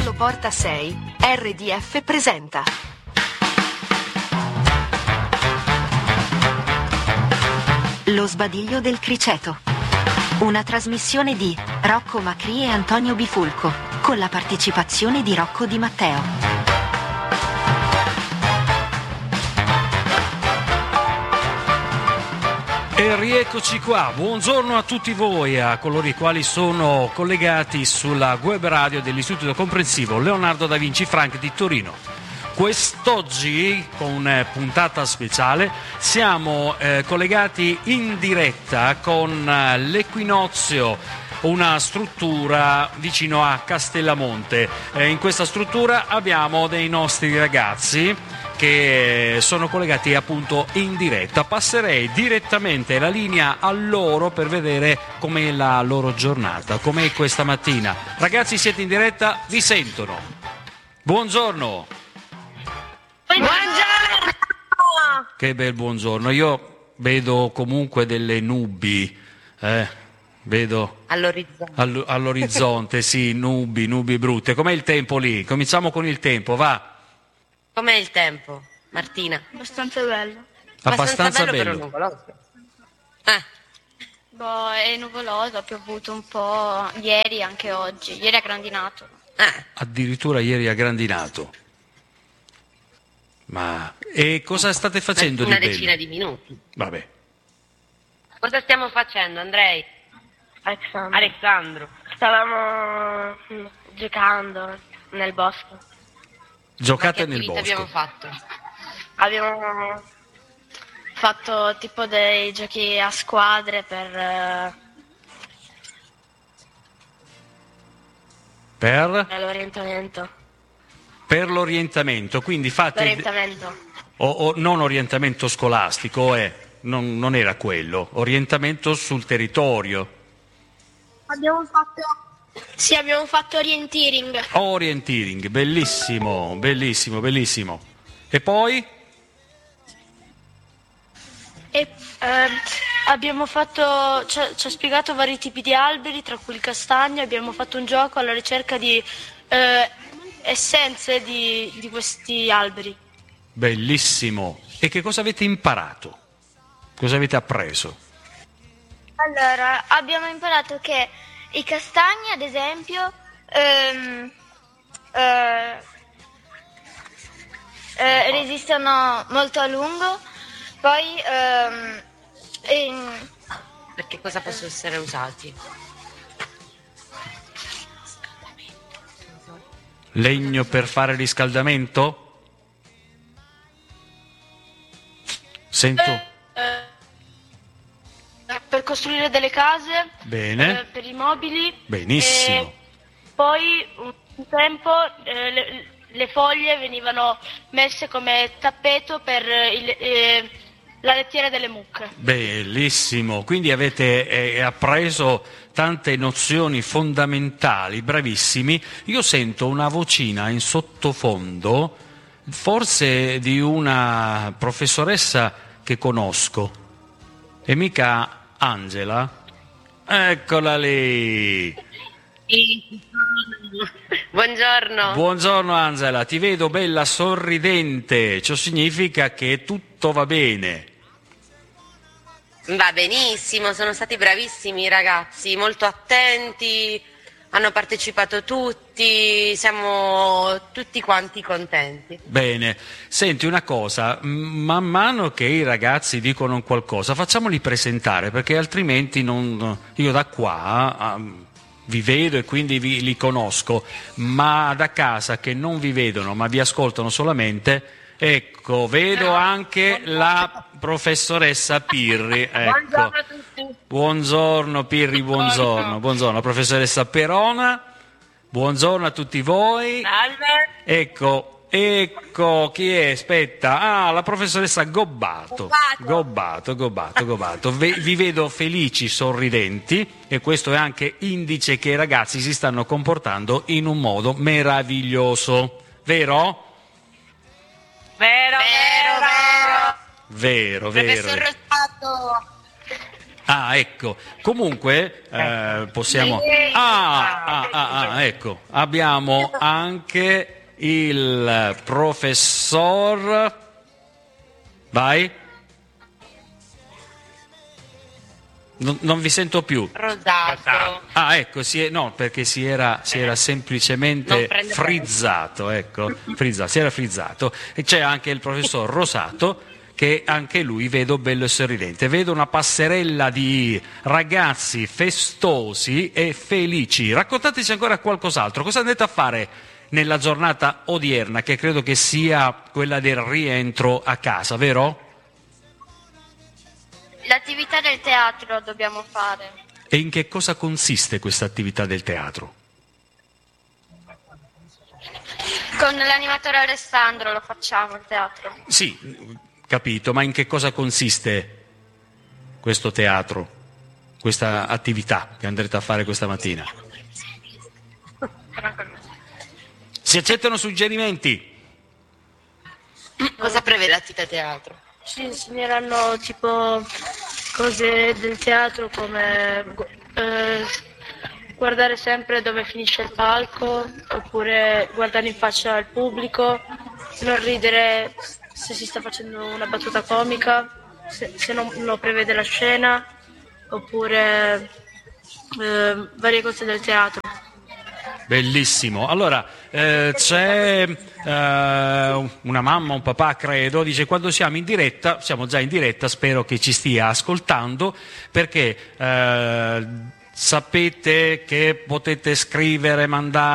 Carlo Porta 6, RDF presenta. Lo sbadiglio del criceto. Una trasmissione di Rocco Macri e Antonio Bifulco, con la partecipazione di Rocco Di Matteo. E rieccoci qua, buongiorno a tutti voi, a coloro i quali sono collegati sulla web radio dell'Istituto Comprensivo Leonardo da Vinci Frank di Torino. Quest'oggi, con puntata speciale, siamo collegati in diretta con l'Equinozio, una struttura vicino a Castellamonte. In questa struttura abbiamo dei nostri ragazzi che sono collegati appunto in diretta. Passerei direttamente la linea a loro per vedere com'è la loro giornata, com'è questa mattina. Ragazzi, siete in diretta? Vi sentono. Buongiorno. Buongiorno. Che bel buongiorno. Io vedo comunque delle nubi, vedo all'orizzonte, sì, nubi brutte. Com'è il tempo lì? Cominciamo con il tempo, va. Com'è il tempo, Martina? Abbastanza bello. Abbastanza bello. Però nuvoloso. È nuvoloso, ha piovuto un po' ieri e anche oggi. Ieri ha grandinato. Addirittura ieri ha grandinato. E cosa state facendo di bello? Una decina di minuti. Vabbè. Cosa stiamo facendo, Andrei? Alessandro. Stavamo giocando nel bosco. Giocate nel bosco. Abbiamo fatto? Abbiamo fatto tipo dei giochi a squadre per l'orientamento. Per l'orientamento, quindi fate L'orientamento. o non orientamento scolastico, non era quello, orientamento sul territorio. Abbiamo fatto orienteering. Orienteering, bellissimo. E poi? Abbiamo fatto, ci ha spiegato vari tipi di alberi, tra cui il castagno. Abbiamo fatto un gioco alla ricerca di essenze di questi alberi. Bellissimo. E che cosa avete imparato? Cosa avete appreso? Allora, abbiamo imparato che i castagni, ad esempio, resistono molto a lungo, poi Perché cosa possono essere usati? Legno per fare riscaldamento? Sento. Per costruire delle case. Bene. Per i mobili. Benissimo. Poi un tempo le foglie venivano messe come tappeto per la lettiera delle mucche. Bellissimo, quindi avete appreso tante nozioni fondamentali, bravissimi. Io sento una vocina in sottofondo, forse di una professoressa che conosco, e mica Angela? Eccola lì! Buongiorno. Buongiorno Angela, ti vedo bella sorridente, ciò significa che tutto va bene. Va benissimo, sono stati bravissimi i ragazzi, molto attenti, hanno partecipato tutti, siamo tutti quanti contenti. Bene, senti una cosa, man mano che i ragazzi dicono qualcosa facciamoli presentare, perché altrimenti io da qua vi vedo e quindi li conosco, ma da casa che non vi vedono ma vi ascoltano solamente, ecco, vedo anche la professoressa Pirri, ecco. Buongiorno a tutti. Buongiorno Pirri, buongiorno professoressa Perona, buongiorno a tutti voi. Salve. Ecco chi è, aspetta, la professoressa Gobbato. Vi vedo felici, sorridenti, e questo è anche indice che i ragazzi si stanno comportando in un modo meraviglioso, vero? Vero. Vero. Professor Rosato. Ah, ecco. Comunque possiamo. Ecco. Abbiamo anche il professor. Vai. Non vi sento più. Rosato. Ah, ecco, no, perché si era semplicemente frizzato, ecco, si era frizzato. E c'è anche il professor Rosato, che anche lui vedo bello e sorridente. Vedo una passerella di ragazzi festosi e felici. Raccontateci ancora qualcos'altro. Cosa andate a fare nella giornata odierna, che credo che sia quella del rientro a casa, vero? L'attività del teatro dobbiamo fare. E in che cosa consiste questa attività del teatro? Con l'animatore Alessandro lo facciamo il teatro. Sì, capito, ma in che cosa consiste questo teatro, questa attività che andrete a fare questa mattina? Si accettano suggerimenti? Cosa prevede l'attività teatro? Ci insegneranno tipo cose del teatro come guardare sempre dove finisce il palco, oppure guardare in faccia al pubblico, non ridere se si sta facendo una battuta comica, se non lo prevede la scena, oppure varie cose del teatro. Bellissimo. Allora, c'è una mamma, un papà, credo, dice: quando siamo in diretta, siamo già in diretta, spero che ci stia ascoltando, perché sapete che potete scrivere, mandare